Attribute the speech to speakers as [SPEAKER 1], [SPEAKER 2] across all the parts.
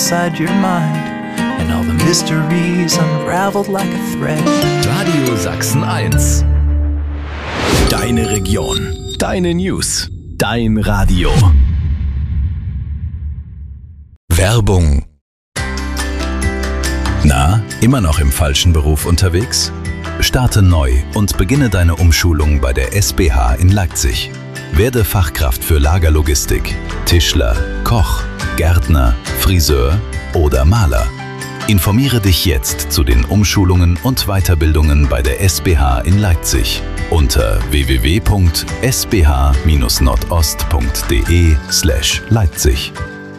[SPEAKER 1] inside your mind, and all the mysteries unraveled like a thread.
[SPEAKER 2] Radio Sachsen 1. Deine Region, deine News, dein Radio. Werbung. Na, immer noch im falschen Beruf unterwegs? Starte neu und beginne deine Umschulung bei der SBH in Leipzig. Werde Fachkraft für Lagerlogistik, Tischler, Koch, Gärtner, Friseur oder Maler. Informiere dich jetzt zu den Umschulungen und Weiterbildungen bei der SBH in Leipzig unter www.sbh-nordost.de/Leipzig.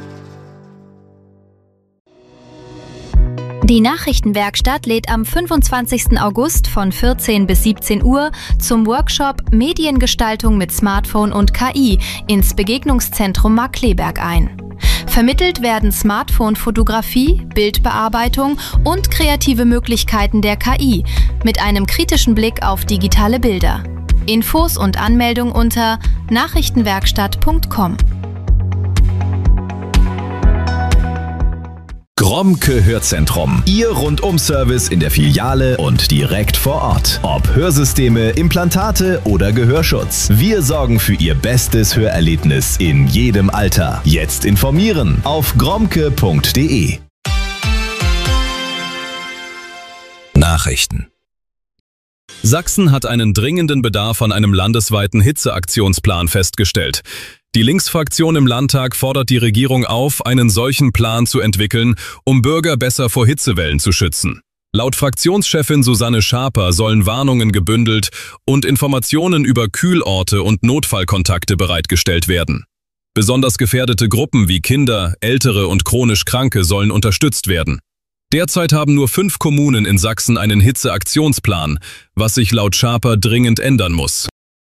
[SPEAKER 3] Die Nachrichtenwerkstatt lädt am 25. August von 14 bis 17 Uhr zum Workshop Mediengestaltung mit Smartphone und KI ins Begegnungszentrum Markkleeberg ein. Vermittelt werden Smartphone-Fotografie, Bildbearbeitung und kreative Möglichkeiten der KI mit einem kritischen Blick auf digitale Bilder. Infos und Anmeldung unter nachrichtenwerkstatt.com.
[SPEAKER 2] Gromke Hörzentrum. Ihr Rundum-Service in der Filiale und direkt vor Ort. Ob Hörsysteme, Implantate oder Gehörschutz. Wir sorgen für Ihr bestes Hörerlebnis in jedem Alter. Jetzt informieren auf gromke.de. Nachrichten. Sachsen hat einen dringenden Bedarf an einem landesweiten Hitzeaktionsplan festgestellt. Die Linksfraktion im Landtag fordert die Regierung auf, einen solchen Plan zu entwickeln, um Bürger besser vor Hitzewellen zu schützen. Laut Fraktionschefin Susanne Schaper sollen Warnungen gebündelt und Informationen über Kühlorte und Notfallkontakte bereitgestellt werden. Besonders gefährdete Gruppen wie Kinder, Ältere und chronisch Kranke sollen unterstützt werden. Derzeit haben nur 5 Kommunen in Sachsen einen Hitzeaktionsplan, was sich laut Schaper dringend ändern muss.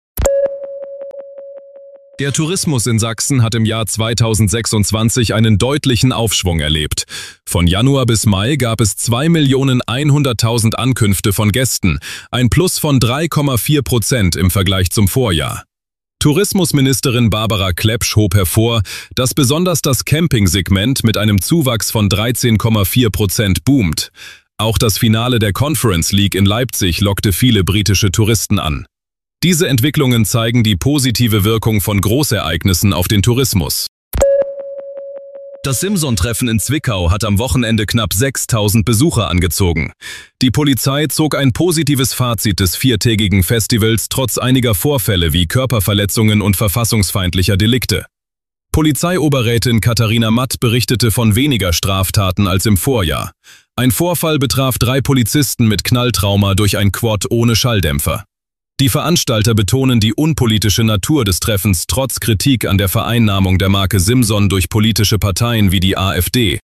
[SPEAKER 2] Der Tourismus in Sachsen hat im Jahr 2026 einen deutlichen Aufschwung erlebt. Von Januar bis Mai gab es 2.100.000 Ankünfte von Gästen, ein Plus von 3,4% im Vergleich zum Vorjahr. Tourismusministerin Barbara Klepsch hob hervor, dass besonders das Camping-Segment mit einem Zuwachs von 13,4% boomt. Auch das Finale der Conference League in Leipzig lockte viele britische Touristen an. Diese Entwicklungen zeigen die positive Wirkung von Großereignissen auf den Tourismus. Das Simson-Treffen in Zwickau hat am Wochenende knapp 6.000 Besucher angezogen. Die Polizei zog ein positives Fazit des 4-tägigen Festivals trotz einiger Vorfälle wie Körperverletzungen und verfassungsfeindlicher Delikte. Polizeioberrätin Katharina Matt berichtete von weniger Straftaten als im Vorjahr. Ein Vorfall betraf 3 Polizisten mit Knalltrauma durch ein Quad ohne Schalldämpfer. Die Veranstalter betonen die unpolitische Natur des Treffens trotz Kritik an der Vereinnahmung der Marke Simson durch politische Parteien wie die AfD.